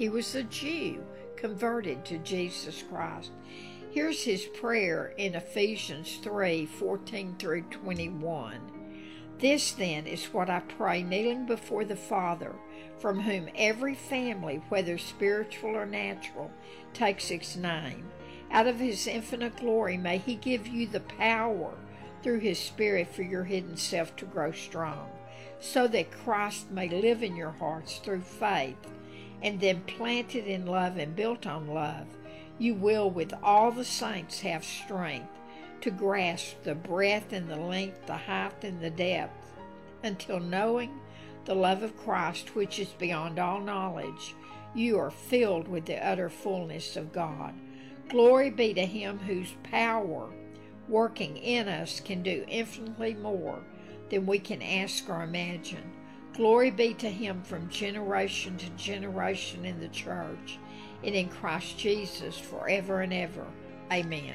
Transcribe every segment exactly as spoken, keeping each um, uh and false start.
He was a Jew converted to Jesus Christ. Here's his prayer in Ephesians three, fourteen through twenty-one. This then is what I pray, kneeling before the Father, from whom every family, whether spiritual or natural, takes its name. Out of his infinite glory may he give you the power through his Spirit for your hidden self to grow strong, so that Christ may live in your hearts through faith, and then planted in love and built on love, you will with all the saints have strength to grasp the breadth and the length, the height and the depth, until knowing the love of Christ, which is beyond all knowledge, you are filled with the utter fullness of God. Glory be to him whose power working in us can do infinitely more than we can ask or imagine. Glory be to him from generation to generation in the church and in Christ Jesus forever and ever. Amen.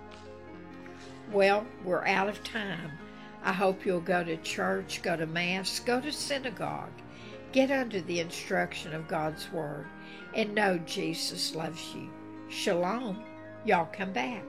Well, we're out of time. I hope you'll go to church, go to Mass, go to synagogue, get under the instruction of God's Word, and know Jesus loves you. Shalom. Y'all come back.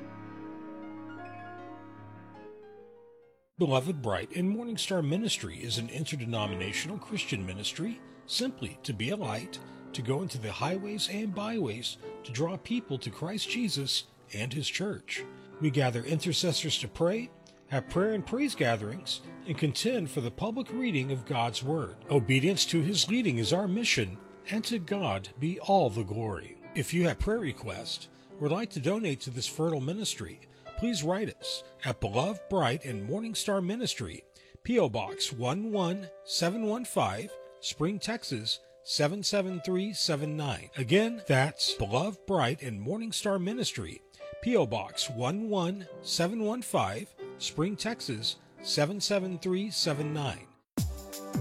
Beloved Bright and Morning Star Ministry is an interdenominational Christian ministry, simply to be a light, to go into the highways and byways to draw people to Christ Jesus and his church. We gather intercessors to pray, have prayer and praise gatherings, and contend for the public reading of God's Word. Obedience to his leading is our mission, and to God be all the glory. If you have prayer requests or would like to donate to this fertile ministry, please write us at Beloved Bright and Morning Star Ministry, P O. Box one one seven one five, Spring, Texas seven seven three seven nine. Again, that's Beloved Bright and Morning Star Ministry, P O. Box one one seven one five, Spring, Texas seven seven three seven nine.